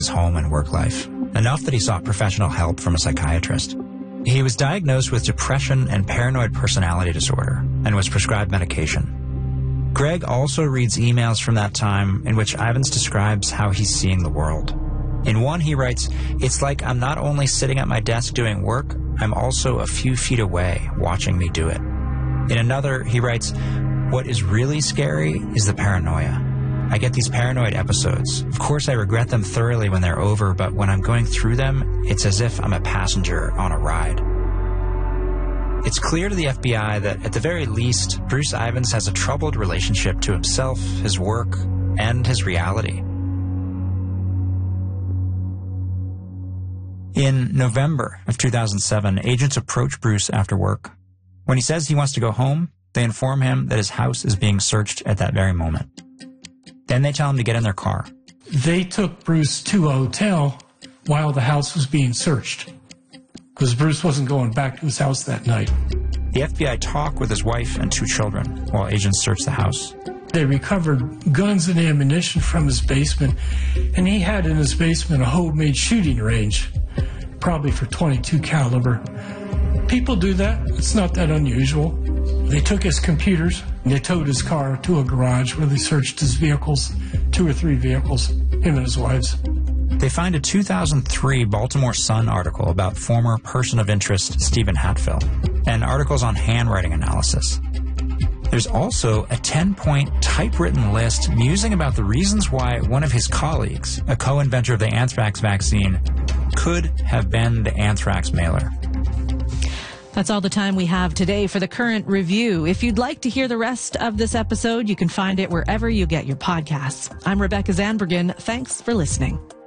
his home and work life, enough that he sought professional help from a psychiatrist. He was diagnosed with depression and paranoid personality disorder and was prescribed medication. Greg also reads emails from that time in which Ivins describes how he's seeing the world. In one, he writes, "It's like I'm not only sitting at my desk doing work, I'm also a few feet away watching me do it." In another, he writes, "What is really scary is the paranoia. I get these paranoid episodes. Of course, I regret them thoroughly when they're over, but when I'm going through them, it's as if I'm a passenger on a ride." It's clear to the FBI that, at the very least, Bruce Ivins has a troubled relationship to himself, his work, and his reality. In November of 2007, agents approach Bruce after work. When he says he wants to go home, they inform him that his house is being searched at that very moment. Then they tell him to get in their car. They took Bruce to a hotel while the house was being searched, because Bruce wasn't going back to his house that night. The FBI talk with his wife and 2 children while agents search the house. They recovered guns and ammunition from his basement, and he had in his basement a homemade shooting range, probably for .22 caliber. People do that. It's not that unusual. They took his computers, and they towed his car to a garage where they searched his vehicles, 2 or 3 vehicles, him and his wife's. They find a 2003 Baltimore Sun article about former person of interest Stephen Hatfill, and articles on handwriting analysis. There's also a 10-point typewritten list musing about the reasons why one of his colleagues, a co-inventor of the anthrax vaccine, could have been the anthrax mailer. That's all the time we have today for the Current Review. If you'd like to hear the rest of this episode, you can find it wherever you get your podcasts. I'm Rebecca Zandbergen. Thanks for listening.